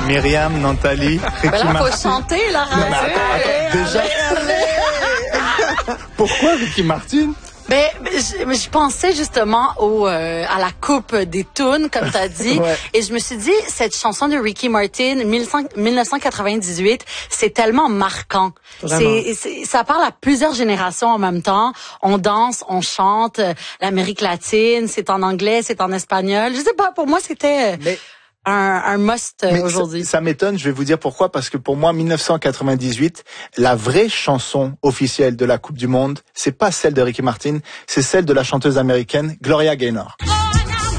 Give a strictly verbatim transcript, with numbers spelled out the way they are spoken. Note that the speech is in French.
Myriam, Nathalie, Ricky Ben là, Martin. faut chanter, là. Non, mais attends, attends, déjà. Pourquoi Ricky Martin? Ben, je, je pensais justement au euh, à la coupe des tunes, comme tu as dit, Ouais. et je me suis dit, cette chanson de Ricky Martin, mille neuf cent quatre-vingt-dix-huit, c'est tellement marquant. C'est, c'est, ça parle à plusieurs générations en même temps. On danse, on chante, euh, l'Amérique latine, c'est en anglais, c'est en espagnol. Je sais pas, pour moi, c'était... Euh, Mais... Un, un must Mais aujourd'hui. Ça, ça m'étonne, je vais vous dire pourquoi, parce que pour moi, mille neuf cent quatre-vingt-dix-huit, la vraie chanson officielle de la Coupe du Monde, c'est pas celle de Ricky Martin, c'est celle de la chanteuse américaine Gloria Gaynor.